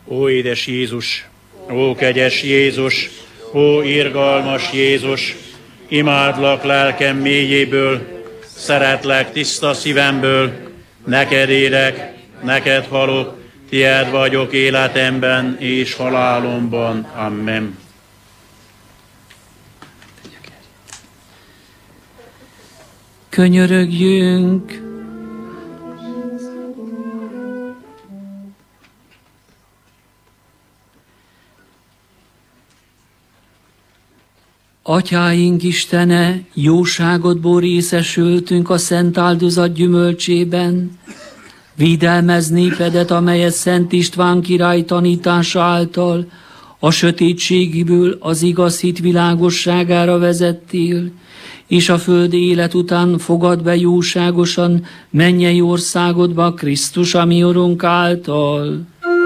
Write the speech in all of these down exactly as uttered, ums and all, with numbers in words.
Ó édes Jézus, ó kegyes Jézus, ó irgalmas Jézus, imádlak lelkem mélyéből, szeretlek tiszta szívemből, neked élek, neked halok, tied vagyok életemben és halálomban. Amen. Könyörögjünk! Atyáink Istene, jóságodból részesültünk a szent áldozat gyümölcsében. Védelmezz népedet, amelyet Szent István király tanítása által a sötétségiből az igaz hit világosságára vezettél, és a földi élet után fogad be jóságosan mennyei országodba Krisztus, ami Urunk által.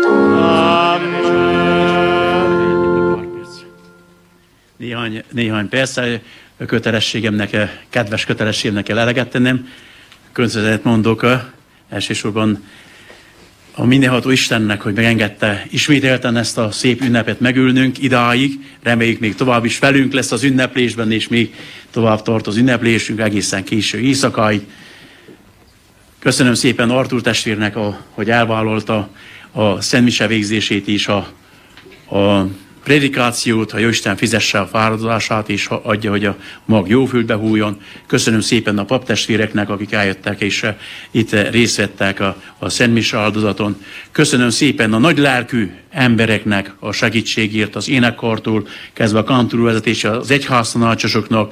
Néhány, néhány perccel kötelességemnek, kedves kötelességemnek kell eleget tennem. Köszönetet mondok elsősorban a mindenható Istennek, hogy megengedte ismételten ezt a szép ünnepet megülnünk idáig. Reméljük, még tovább is velünk lesz az ünneplésben, és még tovább tart az ünneplésünk egészen késő éjszakáig. Köszönöm szépen Artúr testvérnek, a, hogy elvállalta a szentmise végzését is, a, a prédikációt, ha Jóisten fizesse a fáradozását, és adja, hogy a mag jó földbe hújjon. Köszönöm szépen a paptestvéreknek, akik eljöttek, és itt részt vettek a, a szentmise áldozaton. Köszönöm szépen a nagy lelkű embereknek a segítségért, az énekkartól, kezdve a kantúrvezetése, az egyháztanácsosoknak.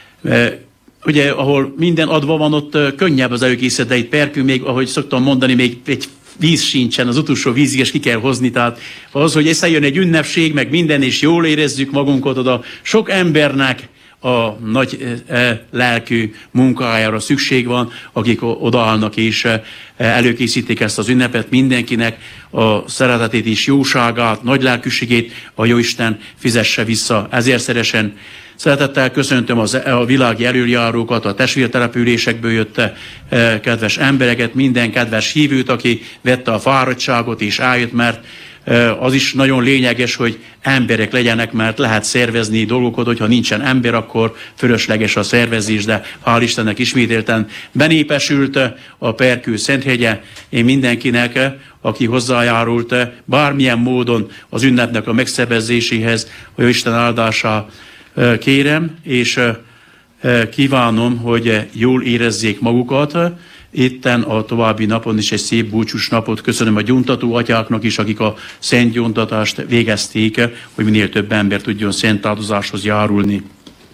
Ugye, ahol minden adva van, ott könnyebb az előkészlet, de itt Perkő még, ahogy szoktam mondani, még egy víz sincsen, az utolsó vízig, és ki kell hozni. Tehát az, hogy összejön egy ünnepség, meg minden, és jól érezzük magunkat, oda sok embernek a nagy e, lelkű munkájára szükség van, akik odaállnak és e, előkészítik ezt az ünnepet. Mindenkinek a szeretetét és jóságát, nagy lelkűségét a Jóisten fizesse vissza ezerszeresen. Szeretettel köszöntöm az, a világi elöljárókat, a testvértelepülésekből jött eh, kedves embereket, minden kedves hívőt, aki vette a fáradtságot és eljött, mert eh, az is nagyon lényeges, hogy emberek legyenek, mert lehet szervezni dolgokat, hogyha nincsen ember, akkor fölösleges a szervezés, de hál' Istennek ismételten benépesült a Perkő Szenthegye. Én mindenkinek, aki hozzájárult bármilyen módon az ünnepnek a megszervezéséhez, hogy Isten áldása kérem, és kívánom, hogy jól érezzék magukat. Itten a további napon is egy szép búcsús napot. Köszönöm a gyóntató atyáknak is, akik a szent gyóntatást végezték, hogy minél több ember tudjon szent áldozáshoz járulni.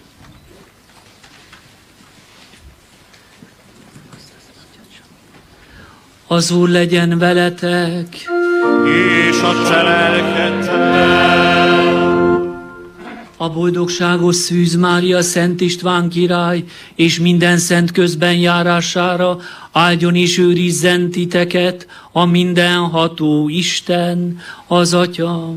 Az Úr legyen veletek, és a te lelkeddel. A boldogságos Szűz Mária Szent István király és minden szent közben járására áldjon és őrizzen titeket a mindenható Isten, az Atya,